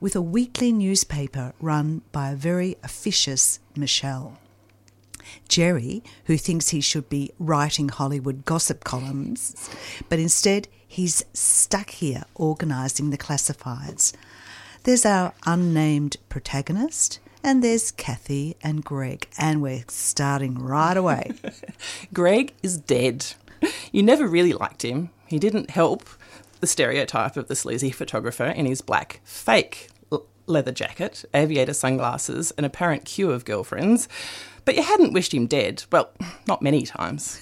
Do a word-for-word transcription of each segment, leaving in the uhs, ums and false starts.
with a weekly newspaper run by a very officious Michelle. Jerry, who thinks he should be writing Hollywood gossip columns, but instead he's stuck here organising the classifieds. There's our unnamed protagonist, and there's Kathy and Greg, and we're starting right away. Greg is dead. You never really liked him. He didn't help the stereotype of the sleazy photographer in his black fake leather jacket, aviator sunglasses, and apparent queue of girlfriends. But you hadn't wished him dead. Well, not many times.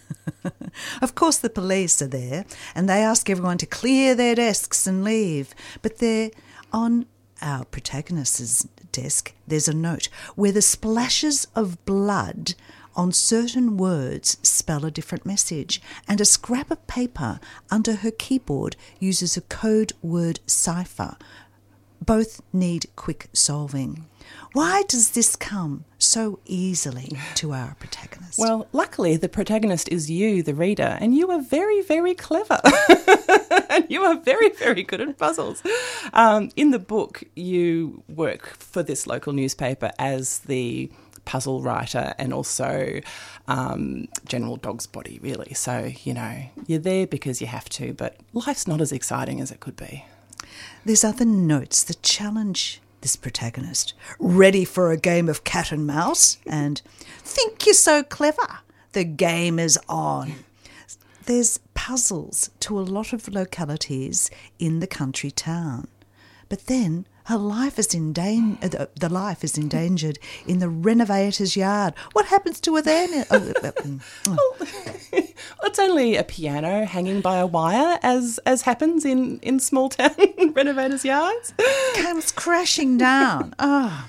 Of course the police are there, and they ask everyone to clear their desks and leave. But they're on our protagonist's desk, there's a note where the splashes of blood on certain words spell a different message, and a scrap of paper under her keyboard uses a code word cipher. Both need quick solving. Why does this come so easily to our protagonist? Well, luckily the protagonist is you, the reader, and you are very, very clever. And you are very, very good at puzzles. Um, in the book, you work for this local newspaper as the puzzle writer and also um, general dog's body, really. So, you know, you're there because you have to, but life's not as exciting as it could be. There's other notes that challenge this protagonist. Ready for a game of cat and mouse? And think you're so clever. The game is on. There's puzzles to a lot of localities in the country town. But then her life is in dan- uh, the life is endangered in the renovator's yard. What happens to her then? Oh, well, it's only a piano hanging by a wire, as as happens in, in small town renovators' yards. Comes crashing down. Oh.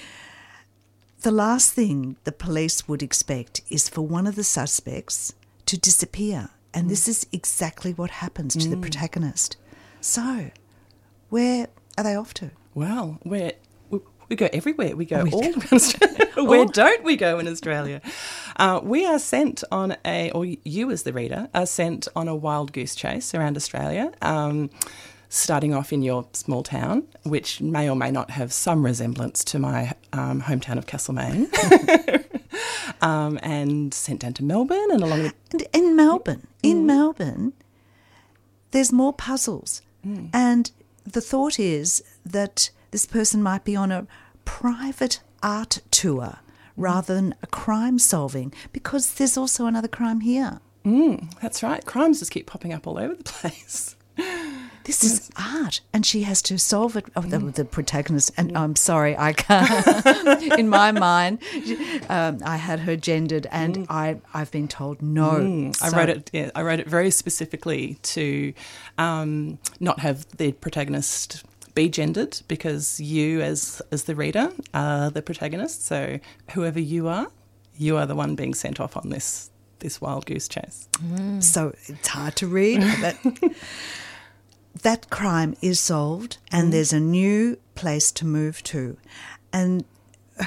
The last thing the police would expect is for one of the suspects to disappear. And mm. this is exactly what happens to mm. the protagonist. So, where are they off to? Well, we're, we we go everywhere. We go we all around Australia. Where don't we go in Australia? Uh, we are sent on a, or you as the reader, are sent on a wild goose chase around Australia, um, starting off in your small town, which may or may not have some resemblance to my um, hometown of Castlemaine, um, and sent down to Melbourne and along the... And in Melbourne, in mm. Melbourne, there's more puzzles. Mm. And the thought is that this person might be on a private art tour rather than a crime solving, because there's also another crime here. Mm, that's right. Crimes just keep popping up all over the place. This is art, and she has to solve it. Oh, the, the protagonist, and mm. I'm sorry, I can't. In my mind, um, I had her gendered, and mm. I, I've been told no. Mm. So. I wrote it. Yeah, I wrote it very specifically to um, not have the protagonist be gendered, because you, as as the reader, are the protagonist. So whoever you are, you are the one being sent off on this this wild goose chase. Mm. So it's hard to read, but. That crime is solved, and mm. there's a new place to move to. And uh,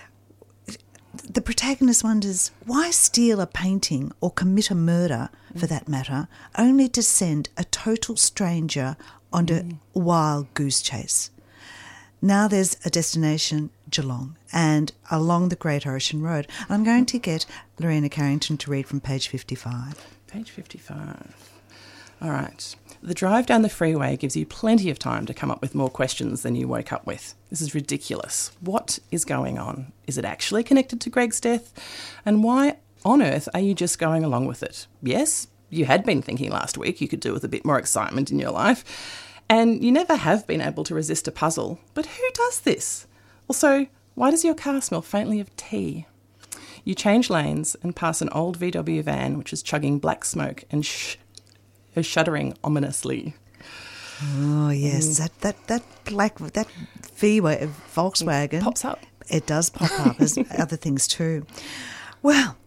the protagonist wonders, why steal a painting or commit a murder, mm. for that matter, only to send a total stranger on a mm. wild goose chase? Now there's a destination, Geelong, and along the Great Ocean Road. I'm going to get Lorena Carrington to read from page fifty-five. Page fifty-five. All right. The drive down the freeway gives you plenty of time to come up with more questions than you woke up with. This is ridiculous. What is going on? Is it actually connected to Greg's death? And why on earth are you just going along with it? Yes, you had been thinking last week you could do with a bit more excitement in your life, and you never have been able to resist a puzzle. But who does this? Also, why does your car smell faintly of tea? You change lanes and pass an old V W van which is chugging black smoke and shh. Shuddering ominously. Oh yes, mm. that that that black that V Volkswagen it pops up. It does pop up. There's other things too. Well,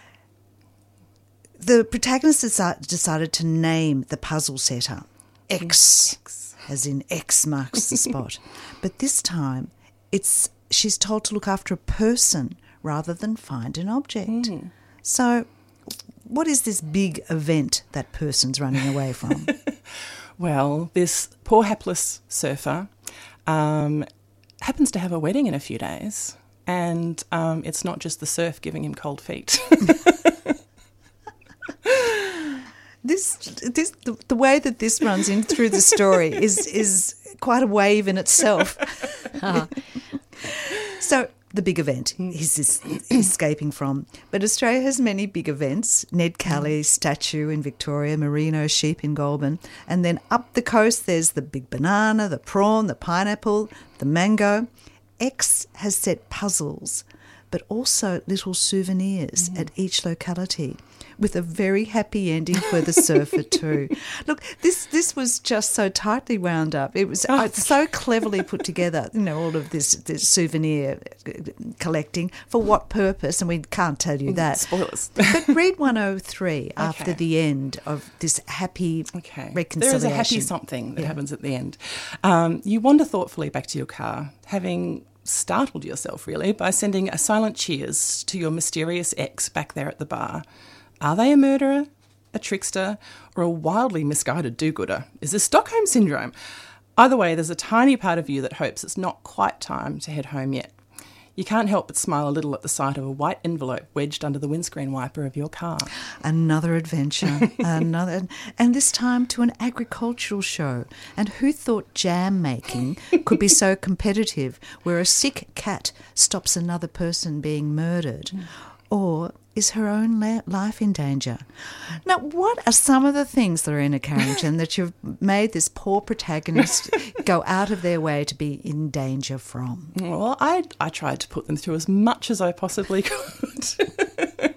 the protagonist decided to name the puzzle setter X, X. as in X marks the spot. But this time, it's she's told to look after a person rather than find an object. Mm. So. What is this big event that person's running away from? Well, this poor hapless surfer um, happens to have a wedding in a few days, and um, it's not just the surf giving him cold feet. This, this, the, the way that this runs in through the story is is quite a wave in itself. Uh-huh. So the big event he's es- escaping from, but Australia has many big events: Ned Kelly's statue in Victoria, merino sheep in Goulburn, and then up the coast there's the big banana, the prawn, the pineapple, the mango. X has set puzzles, but also little souvenirs mm. at each locality, with a very happy ending for the surfer too. Look, this this was just so tightly wound up. It was oh. so cleverly put together, you know, all of this, this souvenir collecting. For what purpose? And we can't tell you that. Spoilers. But read one oh three okay. after the end of this happy okay. reconciliation. There is a happy something that yeah. happens at the end. Um, you wander thoughtfully back to your car, having startled yourself, really, by sending a silent cheers to your mysterious ex back there at the bar. Are they a murderer, a trickster, or a wildly misguided do-gooder? Is this Stockholm Syndrome? Either way, there's a tiny part of you that hopes it's not quite time to head home yet. You can't help but smile a little at the sight of a white envelope wedged under the windscreen wiper of your car. Another adventure, another, and this time to an agricultural show. And who thought jam making could be so competitive, where a sick cat stops another person being murdered? Or is her own la- life in danger? Now, what are some of the things, Lorena Carrington, that you've made this poor protagonist go out of their way to be in danger from? Well, I I tried to put them through as much as I possibly could.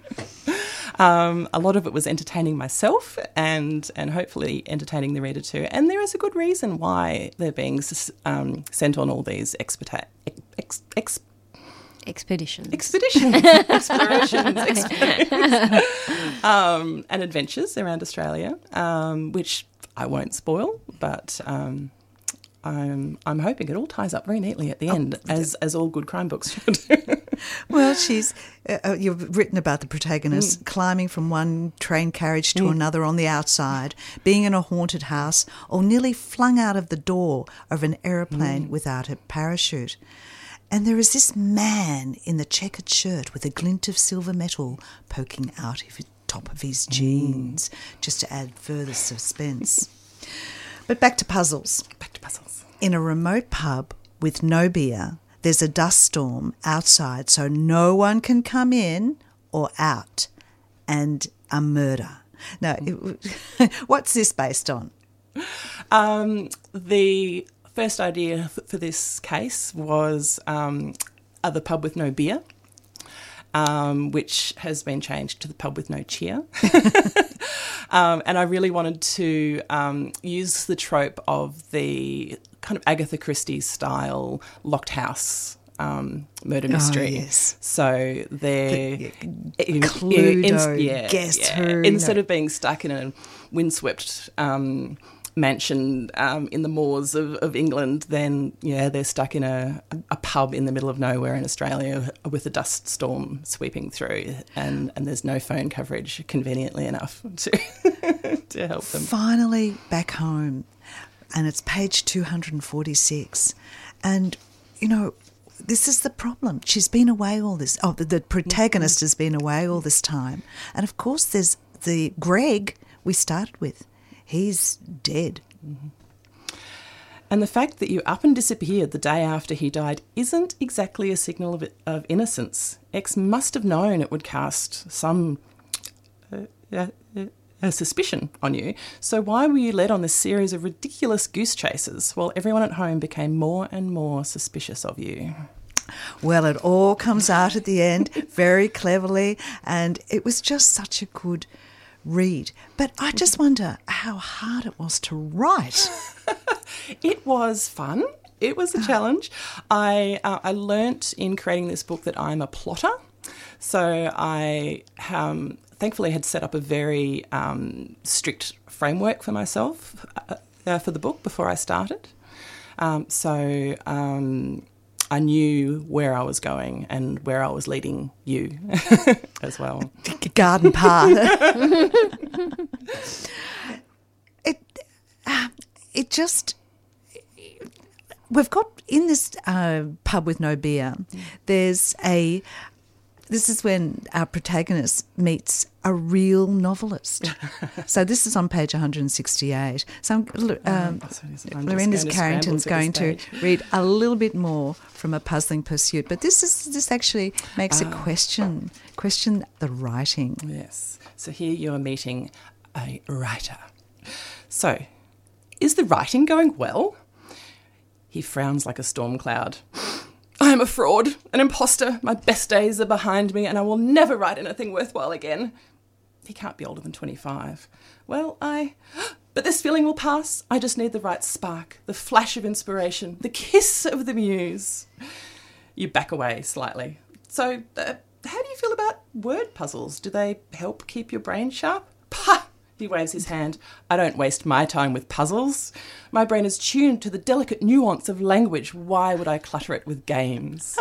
um, a lot of it was entertaining myself and and hopefully entertaining the reader too. And there is a good reason why they're being um, sent on all these expita- ex, ex, Expeditions. Expeditions. Explorations. Expeditions. um, and adventures around Australia, um, which I won't spoil, but um, I'm I'm hoping it all ties up very neatly at the end, oh, as as all good crime books should. Well, she's uh, you've written about the protagonist mm. climbing from one train carriage to mm. another on the outside, being in a haunted house, or nearly flung out of the door of an aeroplane mm. without a parachute. And there is this man in the checkered shirt with a glint of silver metal poking out of the top of his jeans, mm. just to add further suspense. But back to puzzles. Back to puzzles. In a remote pub with no beer, there's a dust storm outside, so no one can come in or out, and a murder. Now, it, what's this based on? Um, the... First idea for this case was um, uh, the pub with no beer, um, which has been changed to the pub with no cheer. um, and I really wanted to um, use the trope of the kind of Agatha Christie style locked house um, murder mystery. Oh, yes. So they're the, in, Cluedo, in, yeah, Guess yeah. Who. Instead no. of being stuck in a windswept um, mansion um, in the moors of, of England, then yeah, they're stuck in a, a pub in the middle of nowhere in Australia with a dust storm sweeping through, and, and there's no phone coverage, conveniently enough, to to help them. Finally back home, and it's page two hundred forty-six, and you know, this is the problem. She's been away all this. Oh, the, the protagonist mm-hmm. has been away all this time, and of course, there's the Greg we started with. He's dead. Mm-hmm. And the fact that you up and disappeared the day after he died isn't exactly a signal of, of innocence. X must have known it would cast some uh, uh, uh, suspicion on you. So why were you led on this series of ridiculous goose chases while everyone at home became more and more suspicious of you? Well, it all comes out at the end very cleverly, and it was just such a good read. But I just wonder how hard it was to write. It was fun. It was a challenge. I uh, I learnt in creating this book that I'm a plotter. So I um, thankfully had set up a very um, strict framework for myself uh, uh, for the book before I started. Um, so um, I knew where I was going and where I was leading you as well. Garden path. it, uh, it just... we've got in this uh, pub with no beer, there's a, this is when our protagonist meets a real novelist. So this is on page one hundred sixty-eight. So I'm, um, oh, so Lorinda's Carrington's going to read a little bit more from A Puzzling Pursuit. But this is this actually makes Ah. a question, question the writing. Yes. So here you're meeting a writer. So, is the writing going well? He frowns like a storm cloud. I am a fraud, an imposter. My best days are behind me and I will never write anything worthwhile again. He can't be older than twenty-five. Well, I... But this feeling will pass. I just need the right spark, the flash of inspiration, the kiss of the muse. You back away slightly. So, uh, how do you feel about word puzzles? Do they help keep your brain sharp? Pah! He waves his hand. I don't waste my time with puzzles. My brain is tuned to the delicate nuance of language. Why would I clutter it with games?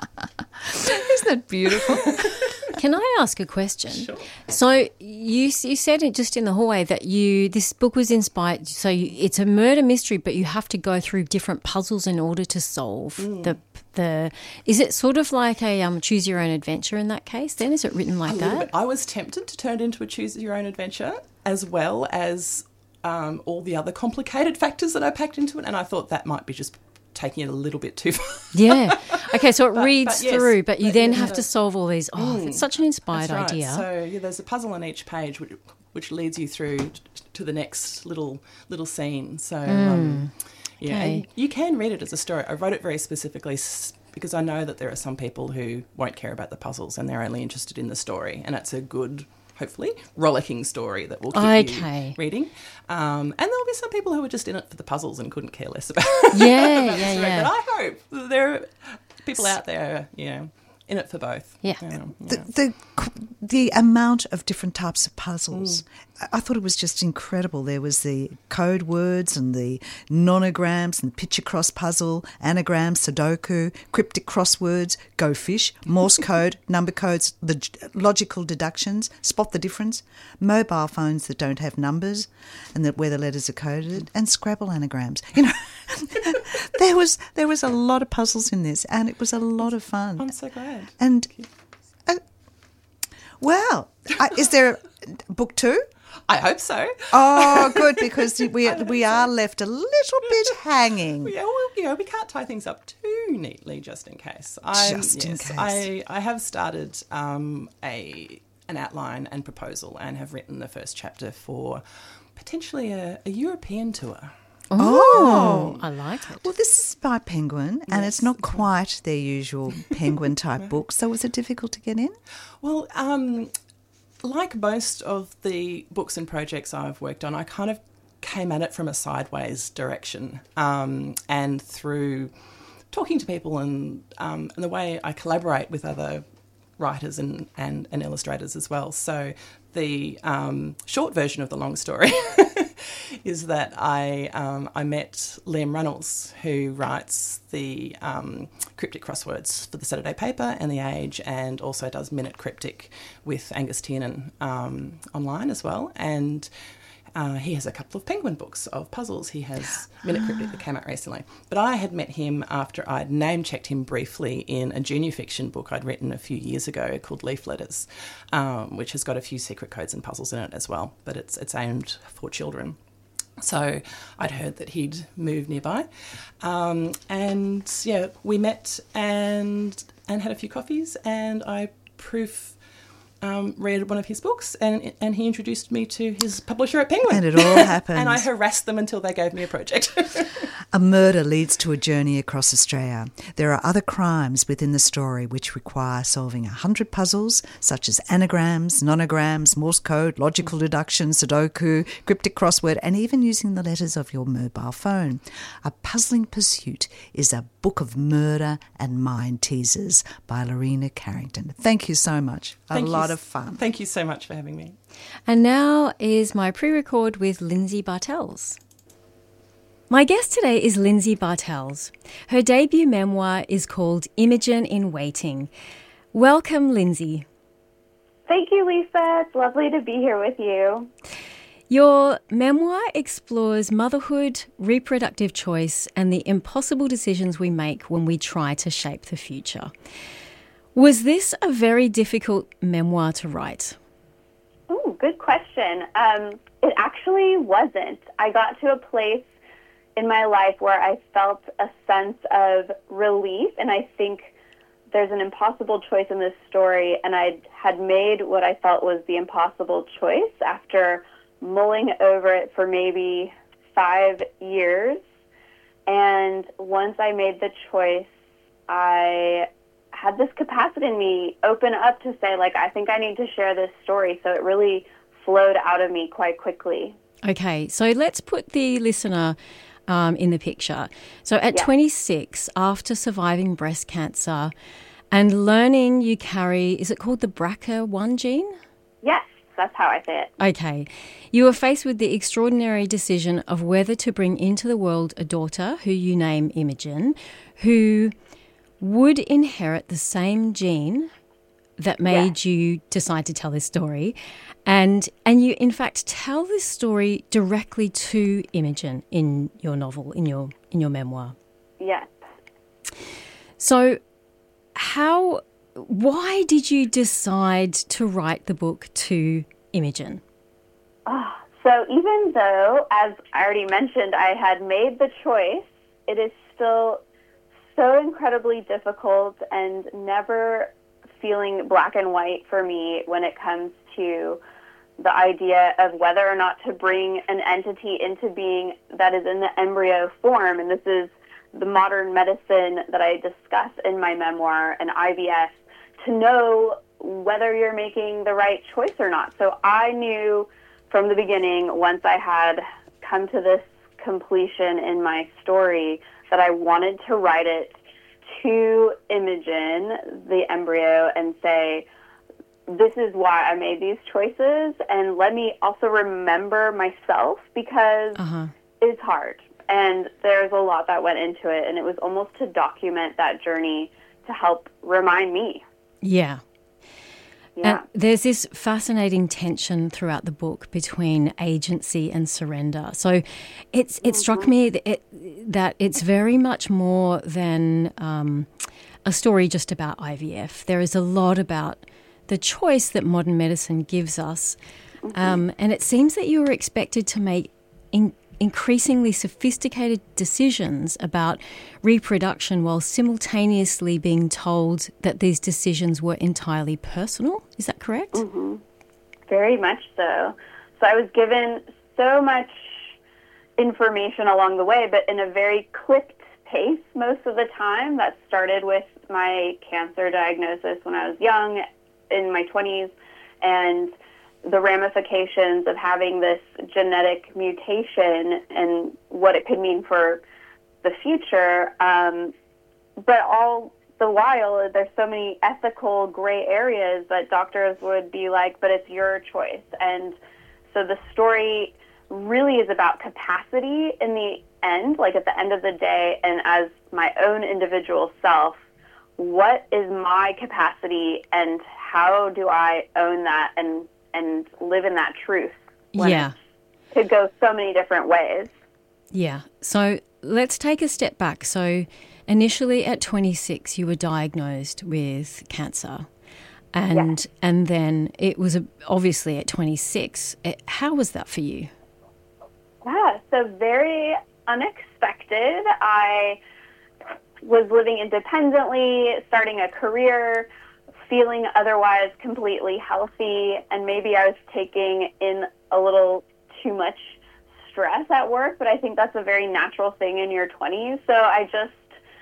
Isn't that beautiful? Can I ask a question? Sure. So you you said it just in the hallway that you this book was inspired. So you, it's a murder mystery, but you have to go through different puzzles in order to solve Mm. the the. Is it sort of like a um, choose your own adventure in that case? Then is it written like A little that? bit. I was tempted to turn it into a choose your own adventure, as well as um, all the other complicated factors that I packed into it, and I thought that might be just taking it a little bit too far. Yeah. Okay, so it But- reads but yes, through, but you but then you have have to to- solve all these. Oh, it's such an inspired That's right. idea. So yeah, there's a puzzle on each page, which, which leads you through t- to the next little little scene. So um, yeah, Okay. and you can read it as a story. I wrote it very specifically s- because I know that there are some people who won't care about the puzzles and they're only interested in the story, and it's a good, hopefully, rollicking story that will keep Okay. you reading. Um, and there'll be some people who are just in it for the puzzles and couldn't care less about, Yeah, about the yeah, story. yeah. But I hope that there are people out there, you know, in it for both. Yeah. You know, The, yeah. the the amount of different types of puzzles, I, I thought it was just incredible. There was the code words and the nonograms and picture cross puzzle, anagrams, Sudoku, cryptic crosswords, Go Fish, Morse code, number codes, the j- logical deductions, spot the difference, mobile phones that don't have numbers and that where the letters are coded, and Scrabble anagrams. You know, there was there was a lot of puzzles in this, and it was a lot of fun. I'm so glad. And uh, well, uh, is there a book two? I hope so. Oh, good, because we we are left a little bit hanging. Yeah, well, you know, we can't tie things up too neatly, just in case. I'm, Just in yes, case. I, I have started um, a an outline and proposal, and have written the first chapter for potentially a, a European tour. Oh, I like it. Well, this is by Penguin, and it's not quite their usual Penguin type book. So was it difficult to get in? Well, um, like most of the books and projects I've worked on, I kind of came at it from a sideways direction, um, and through talking to people and um, and the way I collaborate with other writers and, and, and illustrators as well. So the um, short version of the long story is that I um, I met Liam Runnels, who writes the um, cryptic crosswords for the Saturday Paper and the Age, and also does Minute Cryptic with Angus Tiernan um, online as well. And uh, he has a couple of Penguin books of puzzles. He has Minute Cryptic that came out recently. But I had met him after I'd name-checked him briefly in a junior fiction book I'd written a few years ago called Leaf Letters, um, which has got a few secret codes and puzzles in it as well, but it's it's aimed for children. So I'd heard that he'd moved nearby, um, and yeah, we met and and had a few coffees, and I proof um, read one of his books, and and he introduced me to his publisher at Penguin, And it all happened. and I harassed them until they gave me a project. A murder leads to a journey across Australia. There are other crimes within the story which require solving a hundred puzzles, such as anagrams, nonograms, Morse code, logical deduction, Sudoku, cryptic crossword, and even using the letters of your mobile phone. A Puzzling Pursuit is a book of murder and mind teasers by Lorena Carrington. Thank you so much. A Thank you lot s- of fun. Thank you so much for having me. And now is my pre-record with Lindsay Bartels. My guest today is Lindsay Bartels. Her debut memoir is called Imogen in Waiting. Welcome, Lindsay. Thank you, Lisa. It's lovely to be here with you. Your memoir explores motherhood, reproductive choice, and the impossible decisions we make when we try to shape the future. Was this a very difficult memoir to write? Ooh, good question. Um, it actually wasn't. I got to a place in my life where I felt a sense of relief, and I think there's an impossible choice in this story, and I had made what I felt was the impossible choice after mulling over it for maybe five years. And once I made the choice, I had this capacity in me open up to say, like, I think I need to share this story. So it really flowed out of me quite quickly. Okay, so let's put the listener um, in the picture. So at Yeah. twenty-six, after surviving breast cancer and learning you carry, is it called the B R C A one gene? Yes, that's how I say it. Okay. You were faced with the extraordinary decision of whether to bring into the world a daughter who you name Imogen, who would inherit the same gene that made Yeah. you decide to tell this story. And and you, in fact, tell this story directly to Imogen in your novel, in your in your memoir. Yes. So how, why did you decide to write the book to Imogen? Oh, so even though, as I already mentioned, I had made the choice, it is still so incredibly difficult and never feeling black and white for me when it comes to the idea of whether or not to bring an entity into being that is in the embryo form. And this is the modern medicine that I discuss in my memoir, and I V F, to know whether you're making the right choice or not. So I knew from the beginning, once I had come to this completion in my story, that I wanted to write it to Imogen, the embryo, and say, this is why I made these choices, and let me also remember myself, because Uh-huh. it's hard. And there's a lot that went into it, and it was almost to document that journey to help remind me. Yeah. Yeah. And there's this fascinating tension throughout the book between agency and surrender. So it's it struck me that, it, that it's very much more than um, a story just about I V F. There is a lot about the choice that modern medicine gives us. Um, and it seems that you were expected to make in, increasingly sophisticated decisions about reproduction while simultaneously being told that these decisions were entirely personal. Is that correct? Mm-hmm. Very much so. So I was given so much information along the way, but in a very clipped pace most of the time. That started with my cancer diagnosis when I was young, in my twenties, and the ramifications of having this genetic mutation and what it could mean for the future. Um, but all the while, there's so many ethical gray areas that doctors would be like, but it's your choice. And so the story really is about capacity in the end, like at the end of the day, and as my own individual self, what is my capacity and how do I own that and and live in that truth? Yeah. It could go so many different ways. Yeah. So let's take a step back. So initially at twenty-six, you were diagnosed with cancer. And Yes. and then it was a, obviously at twenty-six. It, how was that for you? Yeah, so very unexpected. I was living independently, starting a career, feeling otherwise completely healthy, and maybe I was taking in a little too much stress at work, but I think that's a very natural thing in your twenties. So I just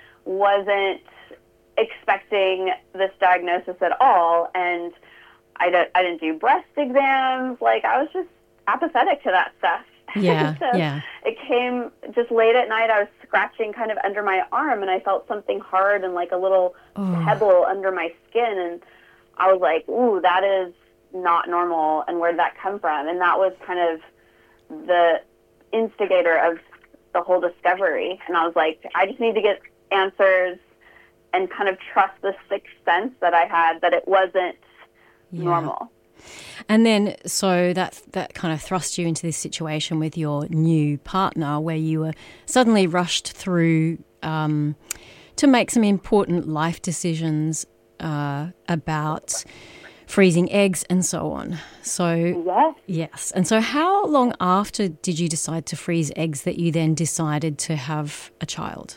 wasn't expecting this diagnosis at all, and I, don't, I didn't do breast exams. Like, I was just apathetic to that stuff. Yeah, so yeah. It came just late at night. I was scratching kind of under my arm, and I felt something hard and like a little Oh. pebble under my skin, and I was like, ooh, that is not normal, and where did that come from? And that was kind of the instigator of the whole discovery. And I was like, I just need to get answers and kind of trust the sixth sense that I had, that it wasn't Yeah. normal. And then, so that that kind of thrust you into this situation with your new partner, where you were suddenly rushed through um, to make some important life decisions uh, about freezing eggs and so on. So Yes. yes. And so, how long after did you decide to freeze eggs that you then decided to have a child?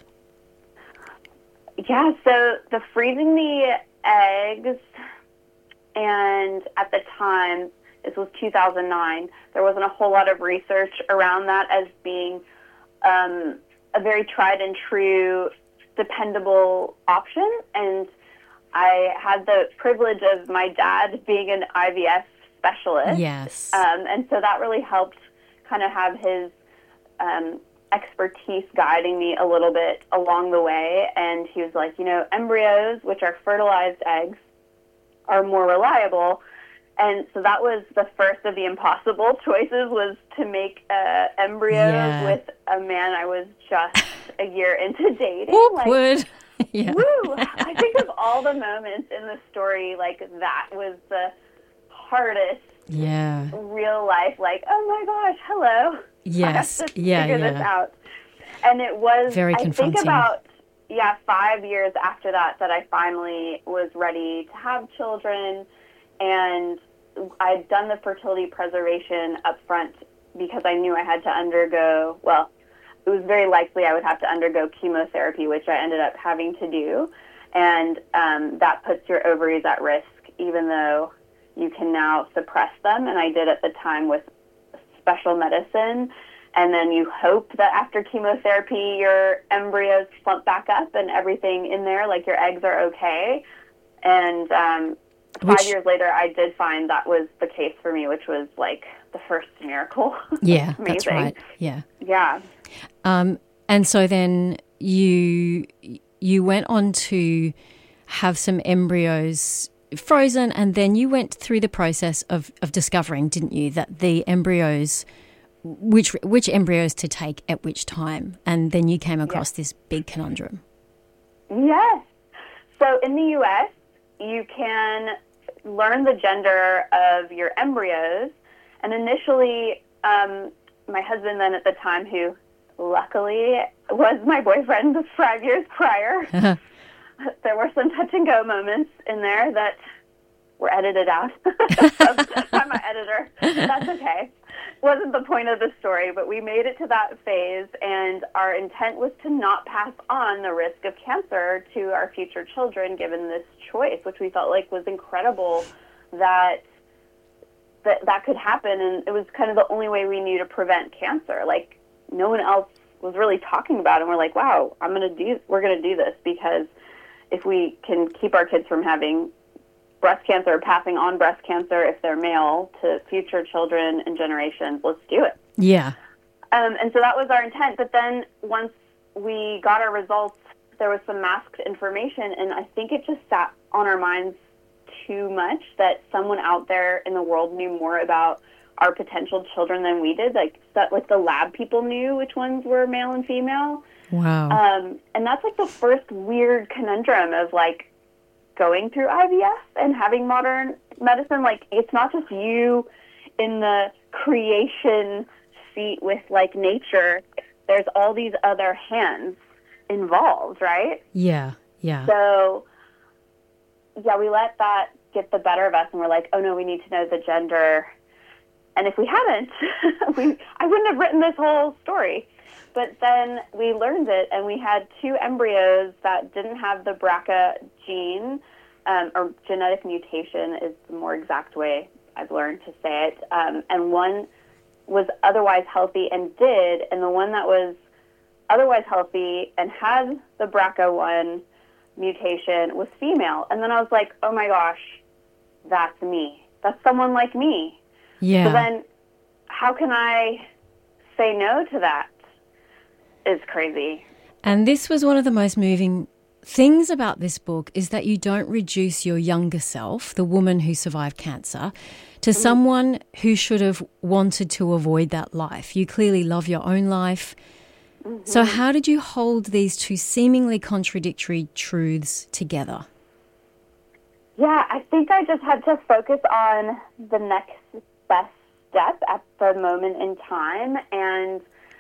Yeah, so the freezing the eggs, and at the time, this was two thousand nine, there wasn't a whole lot of research around that as being um, a very tried and true, dependable option. And I had the privilege of my dad being an I V F specialist. Yes. Um, and so that really helped kind of have his um, expertise guiding me a little bit along the way. And he was like, you know, embryos, which are fertilized eggs, are more reliable. And so that was the first of the impossible choices, was to make uh, embryos Yeah. with a man I was just a year into dating. Awkward. Like, yeah. woo! I think of all the moments in the story, like that was the hardest Yeah. real life, like, oh my gosh, hello. Yes. I have to Yeah, figure this yeah. out. And it was, Very I think confronting. about, yeah, five years after that, that I finally was ready to have children. And I'd done the fertility preservation up front because I knew I had to undergo, well, it was very likely I would have to undergo chemotherapy, which I ended up having to do. And um, that puts your ovaries at risk, even though you can now suppress them. And I did at the time with special medicine. And then you hope that after chemotherapy, your embryos plump back up and everything in there, like your eggs are okay. And um, five Which- years later, I did find that was the case for me, which was like the first miracle. Yeah, that's Amazing. right. Yeah. Yeah. Um, and so then you you went on to have some embryos frozen, and then you went through the process of, of discovering, didn't you, that the embryos, which which embryos to take at which time, and then you came across this big conundrum. Yes. So in the U S, you can learn the gender of your embryos. And initially, um, my husband then at the time, who luckily was my boyfriend five years prior, there were some touch and go moments in there that were edited out by my editor. That's okay. Wasn't the point of the story, but we made it to that phase, and our intent was to not pass on the risk of cancer to our future children, given this choice, which we felt like was incredible that that that could happen. And it was kind of the only way we knew to prevent cancer. Like, no one else was really talking about it. And we're like, wow, I'm going to do, we're going to do this, because if we can keep our kids from having breast cancer or passing on breast cancer if they're male to future children and generations, let's do it. Yeah. Um, and so that was our intent. But then once we got our results, there was some masked information, and I think it just sat on our minds too much that someone out there in the world knew more about our potential children than we did. Like, that, like the lab people knew which ones were male and female. Wow. Um, and that's like the first weird conundrum of like going through I V F and having modern medicine. Like, it's not just you in the creation seat with like nature. There's all these other hands involved, right? Yeah. Yeah. So, yeah, we let that get the better of us, and we're like, oh no, we need to know the gender. And if we hadn't, we I wouldn't have written this whole story. But then we learned it, and we had two embryos that didn't have the B R C A gene, um, or genetic mutation is the more exact way I've learned to say it. Um, and one was otherwise healthy and did, and the one that was otherwise healthy and had the B R C A one mutation was female. And then I was like, oh my gosh, that's me. That's someone like me. Yeah. So then how can I say no to that? Is crazy. And this was one of the most moving things about this book, is that you don't reduce your younger self, the woman who survived cancer, to mm. someone who should have wanted to avoid that life. You clearly love your own life. Mm-hmm. So how did you hold these two seemingly contradictory truths together? Yeah, I think I just had to focus on the next best step at the moment in time. And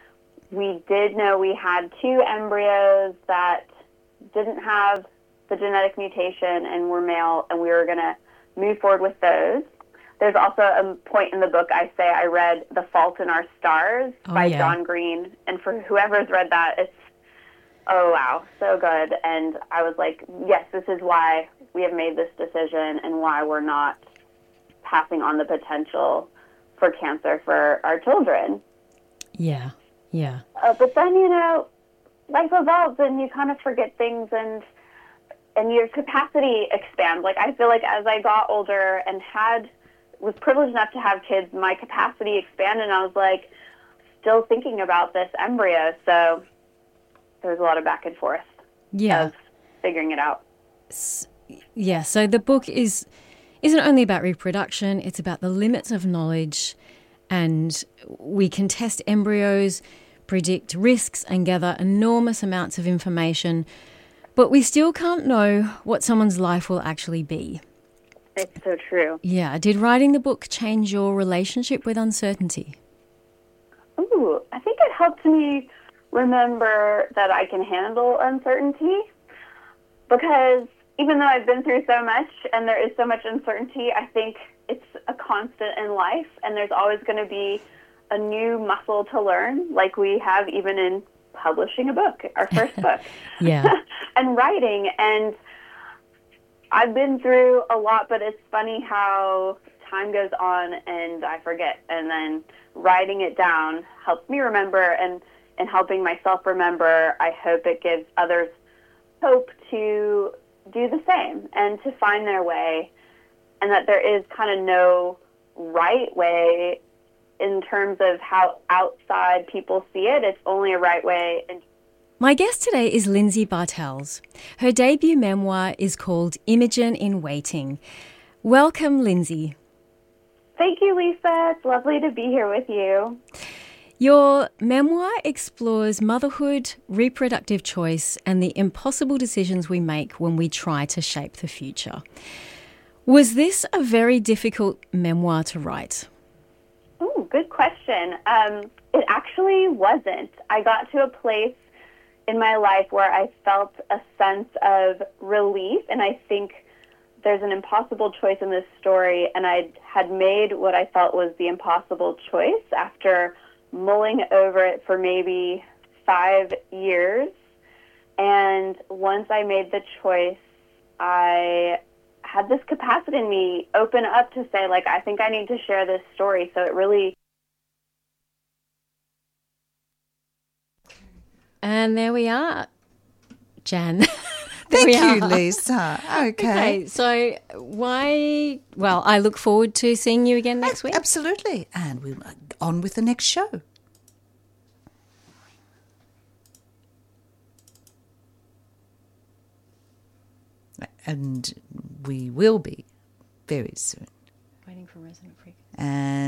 we did know we had two embryos that didn't have the genetic mutation and were male, and we were going to move forward with those. There's also a point in the book I say I read The Fault in Our Stars Oh, by yeah. John Green. And for whoever's read that, it's, oh, wow, so good. And I was like, yes, this is why we have made this decision and why we're not passing on the potential for cancer for our children. Yeah, yeah. Uh, but then, you know, life evolves and you kind of forget things and and your capacity expands. Like, I feel like as I got older and had was privileged enough to have kids, my capacity expanded, and I was like, still thinking about this embryo. So there was a lot of back and forth Yeah. of figuring it out. Yeah, so the book is isn't only about reproduction, it's about the limits of knowledge, and we can test embryos, predict risks, and gather enormous amounts of information, but we still can't know what someone's life will actually be. It's so true. Yeah, did writing the book change your relationship with uncertainty? Ooh, I think it helped me remember that I can handle uncertainty, because even though I've been through so much and there is so much uncertainty, I think it's a constant in life, and there's always going to be a new muscle to learn, like we have even in publishing a book, our first book, Yeah. and writing. And I've been through a lot, but it's funny how time goes on and I forget, and then writing it down helps me remember, and, and helping myself remember, I hope it gives others hope to do the same and to find their way, and that there is kind of no right way in terms of how outside people see it. It's only a right way. And My guest today is Lindsay Bartels. Her debut memoir is called Imogen in Waiting. Welcome, Lindsay. thank you, Lisa. It's lovely to be here with you. Your memoir explores motherhood, reproductive choice, and the impossible decisions we make when we try to shape the future. Was this a very difficult memoir to write? Ooh, good question. Um, it actually wasn't. I got to a place in my life where I felt a sense of relief, and I think there's an impossible choice in this story, and I had made what I felt was the impossible choice after mulling over it for maybe five years. And once I made the choice, I had this capacity in me open up to say, like, I think I need to share this story. So it really... And there we are, Jan. There Thank we you, are. Lisa. Okay. Okay, so why... Well, I look forward to seeing you again next week. Absolutely. And we're on with the next show. And we will be very soon. Waiting for resident frequency. And